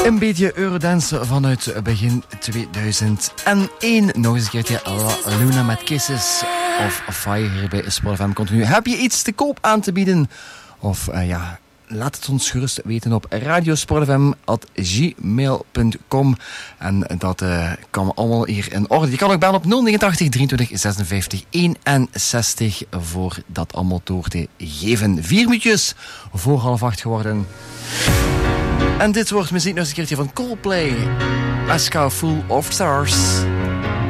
Een beetje Eurodance vanuit begin 2001. Nog eens een keertje La Luna met Kisses of Fire hier bij Sport FM Continu. Heb je iets te koop aan te bieden? Of laat het ons gerust weten op radiosportfm@gmail.com. En dat kan allemaal hier in orde. Je kan ook bellen op 089 23 56 61 voor dat allemaal door te geven. 4 minuutjes voor 7:30 geworden. En dit wordt muziek nog eens een keertje van Coldplay. A Sky Full of Stars.